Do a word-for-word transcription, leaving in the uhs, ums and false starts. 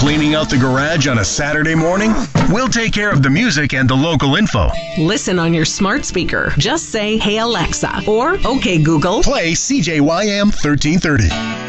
Cleaning out the garage on a Saturday morning? We'll take care of the music and the local info. Listen on your smart speaker. Just say, "Hey Alexa," or "Okay Google, play C J Y M thirteen thirty.